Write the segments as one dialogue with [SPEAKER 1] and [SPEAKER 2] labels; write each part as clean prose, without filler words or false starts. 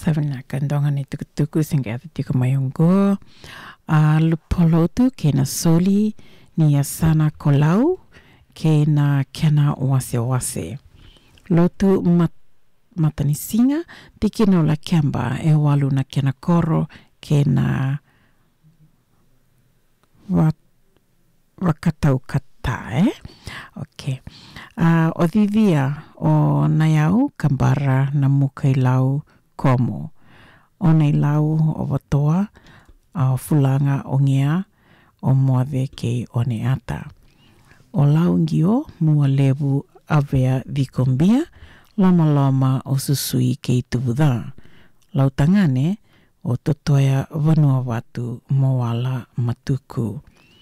[SPEAKER 1] Savana kandonga ni tukutuku singa tiko mayongo. Lupolotu kena soli ni asana kolau kena kena wase. Lotu matani singa tikino la kemba e walu na kena koro kena wakatau kata Okay. Odhivia o nayau kambara na muka ilau komo. O nei lau o watoa a fulanga o ngea o moave kei o ne ata. O lau ngio mua levu avea vikombia lama o susui kei tuvudha. Lau tangane o totoya vanua watu moala matuku.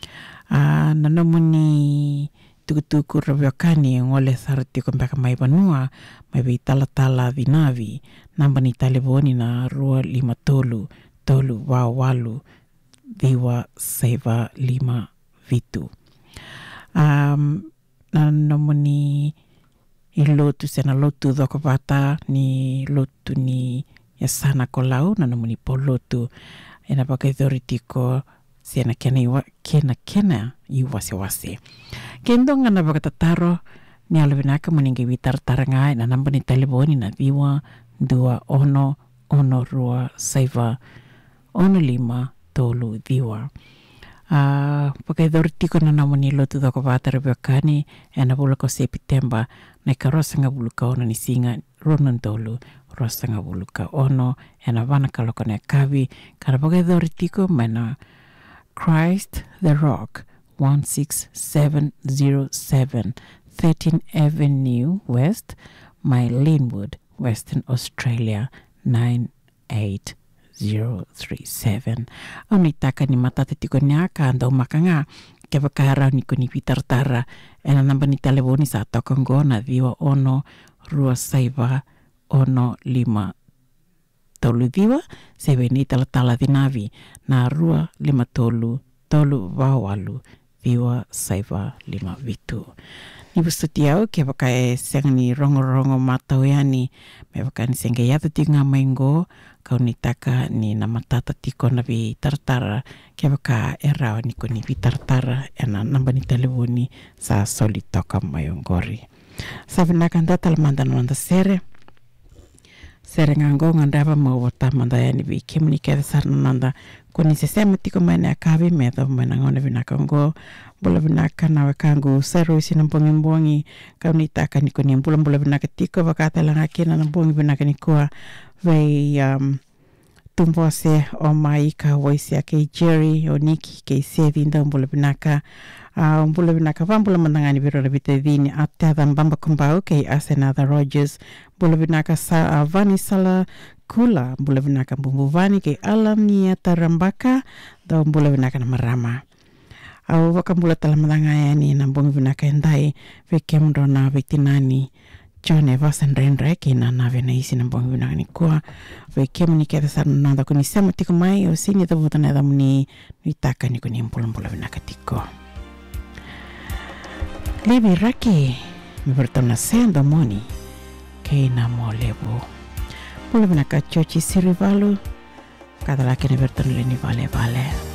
[SPEAKER 1] Nanomuni tukutuku rabiokani ngole sarati kumpaka mai vanua mai vei tala vinavi nambani talevoni na rua 5 tolu walu diwa seva 5 vitu. Nanomuni ilotu sena lotu dhokopata ni lotu ni yasana kolau nanomuni polotu ena pakai thoritiko sena kena i wase. Kendonga na bakatataro ni alvinaka muningi vitar ngai na namba ni taliboni na viwa 2 rua saiva 5 tolu viwa. Pakai dortiko na namuni lotu doko vatara biokani ena bulako September na karosanga buluka ono ni singa ronan tolu rosanga buluka ono ena vana kaloko na kavi kana pakai dortiko mana Christ the Rock 16707 13 Avenue West, My Linwood, Western Australia 98037. Onitaka ni matata tiko nyaka anda umakanga kepa kahara ni kuni pitartara ena namba ni telefoni sa tokongo na viwa 1 rua saiva 5 tolu diwa sebe ni tala dinavi na rua 5 tolu wawalu diwa saiva 5 vitu. Ni bustutiau ke pakai sengani rongo matau yani me pakai senge yatu tinga mengo kau ni taka ni na matata tiko na bi tartara ke pakai era ni ko ni bi tartara ena namba ni telefoni sa solitoka mayongori. Sabina kanda talmanda sere ngango ngandaba mawata manda yani bi kimni ke sarnanda kuni sesema tiko mane akabi medo mane ngone binakango bola binaka na wakango sero sinambongi kauni taka ni kuni bola binaka tiko bakata langa kina nambongi binaka ni kwa vei tumbose o maika voice ke Jerry o Nikki ke sevinda bola binaka vambula mandangani biro rabite dini atta dan bamba kumbau ke Asenada Rogers bola binaka sa vani sala kula bola binaka bumbu vani ke alam nia tarambaka da bola binaka na marama au wakambula tala mandangaya ni nambongi binaka endai vekemro na vetinani John Evans and Renre ke na vena isi nambongi binaka ni kwa vekemni ke dasar nanda kuni sema tiko mai o sini da butana da muni nitaka ni kuni bola binaka tiko. Levi raki mi bertona sendo moni ke na molevo. Boleh nak chochi sirivalu kata laki ni bertona leni vale.